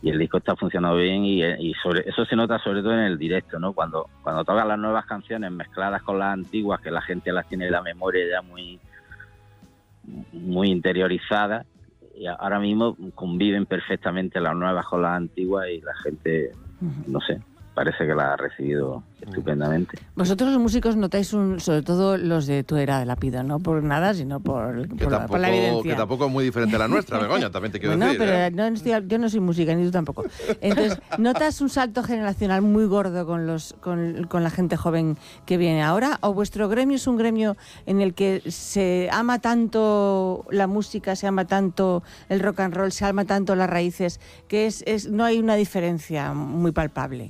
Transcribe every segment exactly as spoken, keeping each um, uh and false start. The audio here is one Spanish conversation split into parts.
y el disco está funcionando bien y, y sobre eso se nota sobre todo en el directo, ¿no? Cuando cuando tocan las nuevas canciones mezcladas con las antiguas, que la gente las tiene en la memoria ya muy muy interiorizadas, y ahora mismo conviven perfectamente las nuevas con las antiguas y la gente, no sé, parece que la ha recibido estupendamente. Vosotros los músicos notáis, un, sobre todo los de tu era de Lapido, no por nada, sino por, por, que tampoco, por la evidencia. Que tampoco es muy diferente a la nuestra, Begoña, también te quiero bueno, decir. pero ¿eh? no estoy, yo no soy música, ni tú tampoco. Entonces, ¿notas un salto generacional muy gordo con, los, con, con la gente joven que viene ahora? ¿O vuestro gremio es un gremio en el que se ama tanto la música, se ama tanto el rock and roll, se ama tanto las raíces, que es, es no hay una diferencia muy palpable?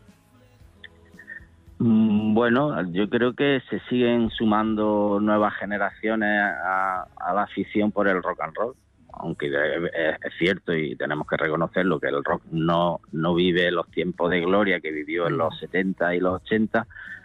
Bueno, yo creo que se siguen sumando nuevas generaciones a, a la afición por el rock and roll, aunque es, es cierto y tenemos que reconocerlo que el rock no, no vive los tiempos de gloria que vivió en los setenta y los ochenta.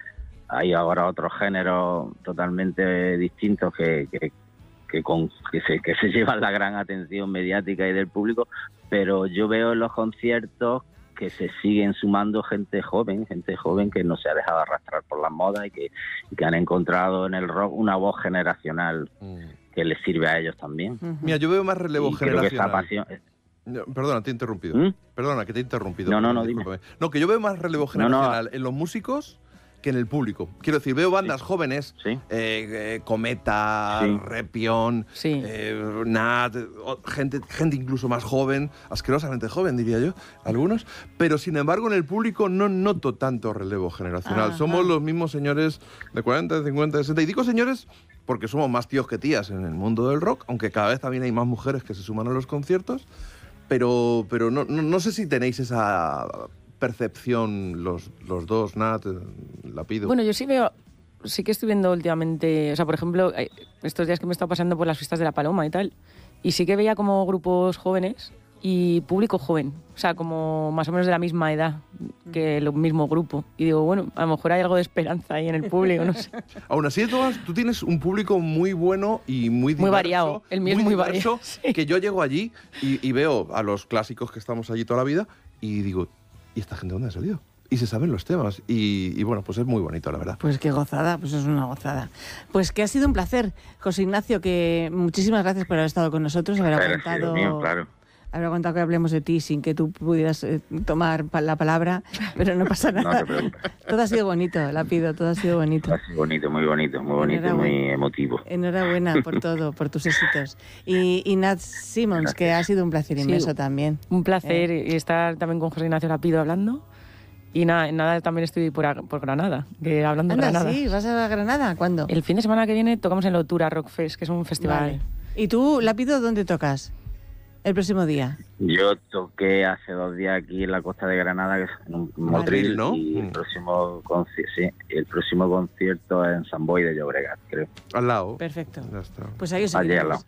Hay ahora otros géneros totalmente distintos que, que, que, con, que, se, que se llevan la gran atención mediática y del público, pero yo veo en los conciertos que se siguen sumando gente joven, gente joven que no se ha dejado arrastrar por las modas y que, y que han encontrado en el rock una voz generacional mm. que les sirve a ellos también. Uh-huh. Mira, yo veo más relevo y generacional. Pasión... No, perdona, te he interrumpido. ¿Mm? Perdona, que te he interrumpido. No, no, no, discúlpame. No, que yo veo más relevo generacional no, no. en los músicos que en el público. Quiero decir, veo bandas sí. jóvenes, sí. eh, eh, Cometa, sí. Repión, sí. eh, Nat, gente, gente incluso más joven, asquerosamente joven, diría yo, algunos, pero sin embargo en el público no noto tanto relevo generacional. Ah, somos ah. los mismos señores de cuarenta, de cincuenta, de sesenta, y digo señores porque somos más tíos que tías en el mundo del rock, aunque cada vez también hay más mujeres que se suman a los conciertos, pero, pero no, no, no sé si tenéis esa percepción los, los dos, Nat, Lapido. Bueno, yo sí veo, sí que estoy viendo últimamente, o sea, por ejemplo, estos días que me he estado pasando por las fiestas de la Paloma y tal, y sí que veía como grupos jóvenes y público joven, o sea, como más o menos de la misma edad que el mismo grupo. Y digo, bueno, a lo mejor hay algo de esperanza ahí en el público, no sé. Aún así, Tomás, tú tienes un público muy bueno y muy diverso. Muy variado, el mío muy es muy diverso, variado. Sí. Que yo llego allí y, y veo a los clásicos que estamos allí toda la vida y digo, ¿y esta gente dónde ha salido? Y se saben los temas. Y, y bueno, pues es muy bonito, la verdad. Pues qué gozada, pues es una gozada. Pues que ha sido un placer, José Ignacio, que muchísimas gracias por haber estado con nosotros, haber aguantado, mío, claro. haber aguantado que hablemos de ti sin que tú pudieras eh, tomar la palabra, pero no pasa nada. No te preocupes. Todo ha sido bonito, Lapido, todo ha sido bonito. Ha sido bonito, muy bonito, muy bonito, muy emotivo. Enhorabuena por todo, por tus éxitos. Y, y Nat Simmons, gracias. Que ha sido un placer inmenso sí, también. Un placer eh. estar también con José Ignacio Lapido hablando. Y nada, nada también estoy por, por Granada, que hablando de Anda, Granada. Sí, ¿vas a Granada? ¿Cuándo? El fin de semana que viene tocamos en la Otura Rock Fest, que es un festival. Vale. ¿Y tú, Lapido, dónde tocas el próximo día? Yo toqué hace dos días aquí en la costa de Granada, que es en un Motril, ¿no? Y el próximo, conci- sí, el próximo concierto es en San Boi de Llobregat, creo. Al lado. Perfecto. Ya está. Pues ahí os Allí al lado.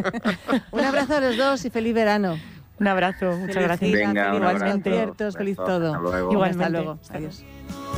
Un abrazo a los dos y feliz verano. Un abrazo, muchas feliz gracias. Venga, feliz igualmente. Conciertos, feliz todo. Hasta luego. Igualmente. Hasta luego. Adiós.